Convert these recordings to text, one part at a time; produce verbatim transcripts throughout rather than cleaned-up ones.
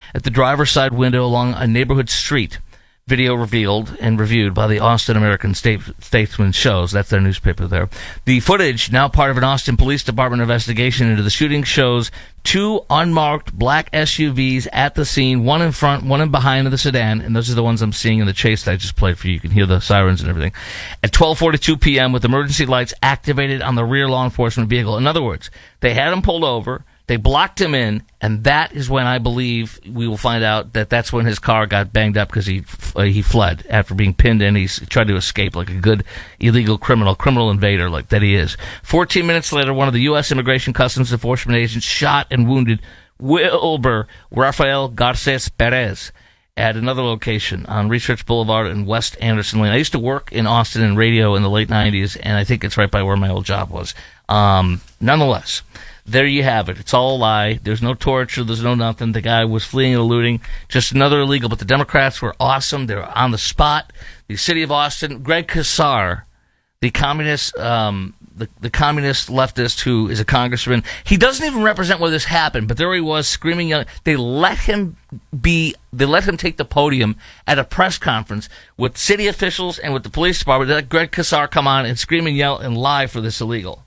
at the driver's side window along a neighborhood street. Video revealed and reviewed by the Austin American State- Statesman shows. That's their newspaper there. The footage, now part of an Austin Police Department investigation into the shooting, shows two unmarked black S U Vs at the scene, one in front, one in behind of the sedan, and those are the ones I'm seeing in the chase that I just played for you. You can hear the sirens and everything. At twelve forty-two p.m. with emergency lights activated on the rear law enforcement vehicle. In other words, they had him pulled over. They blocked him in, and that is when I believe we will find out that that's when his car got banged up because he uh, he fled after being pinned in. He tried to escape like a good illegal criminal, criminal invader like that he is. Fourteen minutes later, one of the U S Immigration Customs Enforcement agents shot and wounded Wilber Rafael Garces Perez at another location on Research Boulevard in West Anderson Lane. I used to work in Austin in radio in the late nineties, and I think it's right by where my old job was. Um, nonetheless, there you have it. It's all a lie. There's no torture. There's no nothing. The guy was fleeing and eluding. Just another illegal. But the Democrats were awesome. They were on the spot. The city of Austin, Greg Casar, the communist, um, the, the communist leftist who is a congressman, he doesn't even represent where this happened. But there he was screaming. Young. They let him be. They let him take the podium at a press conference with city officials and with the police department. They let Greg Casar come on and scream and yell and lie for this illegal.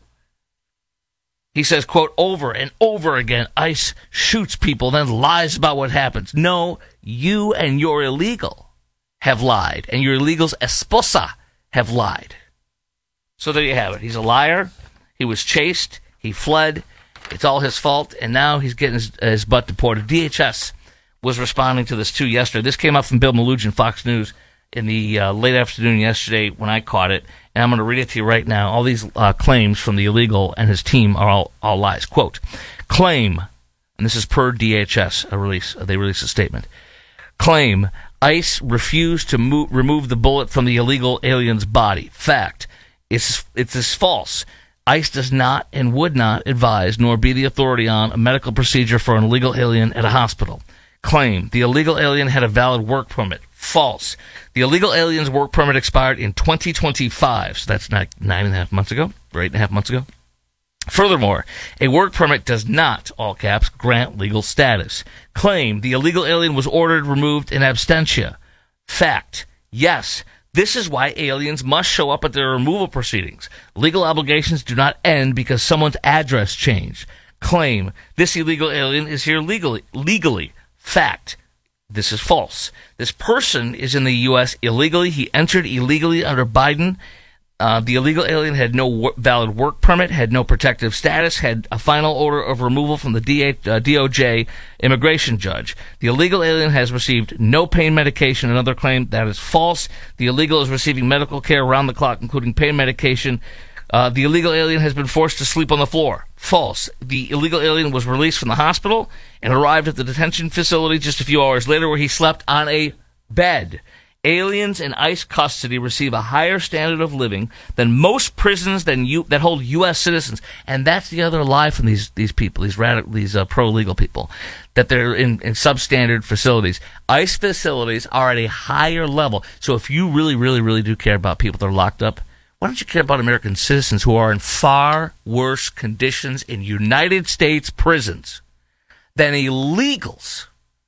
He says, quote, over and over again, ICE shoots people, then lies about what happens. No, you and your illegal have lied, and your illegal's esposa have lied. So there you have it. He's a liar. He was chased. He fled. It's all his fault, and now he's getting his, his butt deported. D H S was responding to this, too, yesterday. This came up from Bill Malugin, Fox News, in the uh, late afternoon yesterday when I caught it. And I'm going to read it to you right now. All these uh, claims from the illegal and his team are all, all lies. Quote, claim, and this is per D H S, a release, they released a statement. Claim, ICE refused to mo- remove the bullet from the illegal alien's body. Fact, it's, it's is false. ICE does not and would not advise nor be the authority on a medical procedure for an illegal alien at a hospital. Claim, the illegal alien had a valid work permit. False. The illegal alien's work permit expired in twenty twenty-five, so that's nine, nine and a half months ago, or eight and a half months ago. Furthermore, a work permit does not, all caps, grant legal status. Claim, the illegal alien was ordered removed in absentia. Fact, yes, this is why aliens must show up at their removal proceedings. Legal obligations do not end because someone's address changed. Claim, this illegal alien is here legally. Legally. Fact, this is false. This person is in the U S illegally. He entered illegally under Biden. Uh, the illegal alien had no wor- valid work permit, had no protective status, had a final order of removal from the D A, uh, D O J immigration judge. The illegal alien has received no pain medication. Another claim that is false. The illegal is receiving medical care around the clock, including pain medication. Uh, the illegal alien has been forced to sleep on the floor. False. The illegal alien was released from the hospital and arrived at the detention facility just a few hours later where he slept on a bed. Aliens in ICE custody receive a higher standard of living than most prisons than you, that hold U S citizens. And that's the other lie from these, these people, these radical, these uh, pro-legal people, that they're in, in substandard facilities. ICE facilities are at a higher level. So if you really, really, really do care about people that are locked up, why don't you care about American citizens who are in far worse conditions in United States prisons than illegals?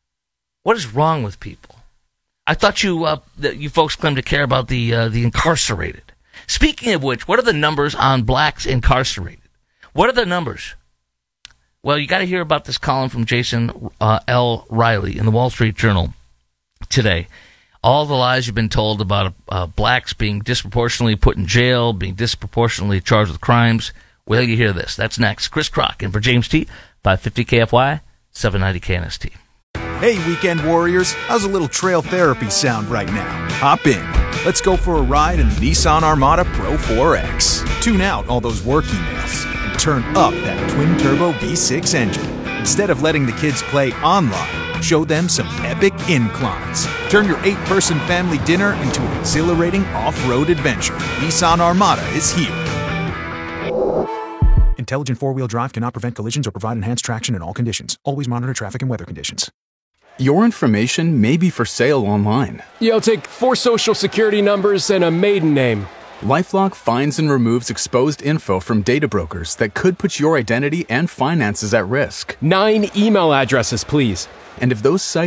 What is wrong with people? I thought you uh, that you folks claim to care about the uh, the incarcerated. Speaking of which, what are the numbers on blacks incarcerated? What are the numbers? Well, you got to hear about this column from Jason uh, L. Riley in the Wall Street Journal today. All the lies you've been told about uh, blacks being disproportionately put in jail, being disproportionately charged with crimes. Well, you hear this. That's next. Chris Crock in for James T. five fifty K F Y, seven ninety K N S T. Hey, weekend warriors. How's a little trail therapy sound right now? Hop in. Let's go for a ride in the Nissan Armada Pro four X. Tune out all those work emails and turn up that twin-turbo V six engine. Instead of letting the kids play online, show them some epic inclines. Turn your eight-person family dinner into an exhilarating off-road adventure. Nissan Armada is here. Intelligent four-wheel drive cannot prevent collisions or provide enhanced traction in all conditions. Always monitor traffic and weather conditions. Your information may be for sale online. Yeah, I'll take four social security numbers and a maiden name. LifeLock finds and removes exposed info from data brokers that could put your identity and finances at risk. Nine email addresses, please. And if those sites